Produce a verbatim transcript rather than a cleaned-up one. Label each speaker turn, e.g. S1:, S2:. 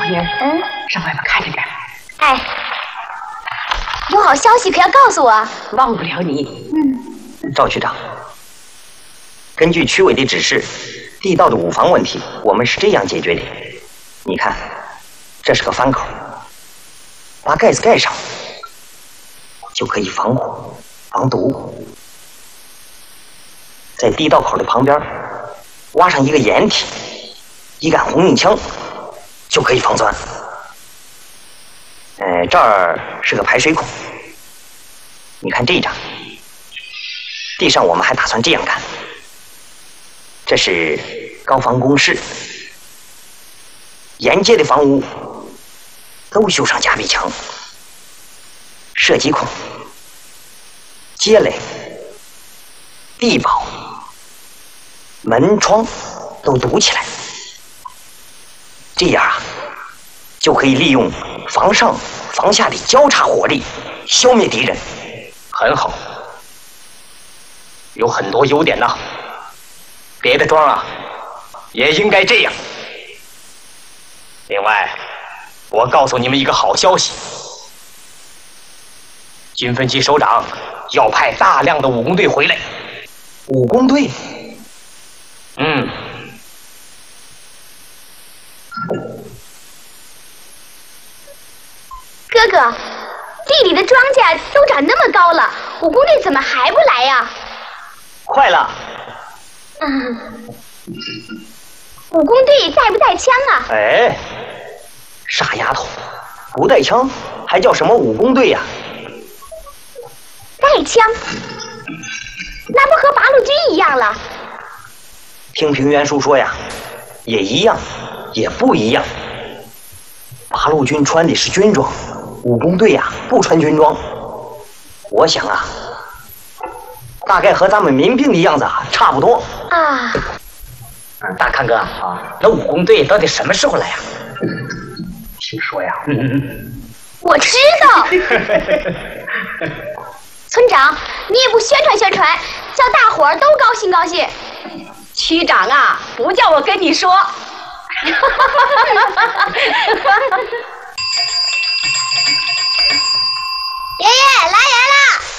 S1: 花英，
S2: 嗯，
S1: 上外边看着点。
S2: 哎，有好消息可要告诉我。
S1: 忘不了你。
S2: 嗯，
S3: 赵区长，根据区委的指示，地道的五防问题我们是这样解决的。你看，这是个翻口，把盖子盖上，就可以防火、防毒。在地道口的旁边挖上一个掩体，一杆红缨枪，就可以防钻。呃，这儿是个排水孔，你看这张，地上我们还打算这样干。这是高防工事，沿街的房屋都修上夹壁墙、射击孔、街垒、地堡、门窗都堵起来，这样啊，就可以利用房上房下的交叉火力消灭敌人。
S4: 很好，有很多优点呐。别的庄啊，也应该这样。另外，我告诉你们一个好消息：军分区首长要派大量的武工队回来。
S3: 武工队？
S4: 嗯。
S2: 哥哥，地里的庄稼都长那么高了，武工队怎么还不来呀？
S3: 快了。
S2: 嗯，武工队带不带枪啊？
S3: 哎，傻丫头，不带枪还叫什么武工队呀？
S2: 带枪，那不和八路军一样了？
S3: 听平原叔说呀，也一样，也不一样。八路军穿的是军装，武工队呀不穿军装。我想啊，大概和咱们民兵的样子啊差不多。
S2: 啊，
S1: 嗯，大康哥啊，那武工队到底什么时候来呀？
S4: 听说呀，
S1: 嗯，
S2: 我知道。村长，你也不宣传宣传，叫大伙儿都高兴高兴。
S5: 区长啊，不叫我跟你说。
S2: 爷爷来人了。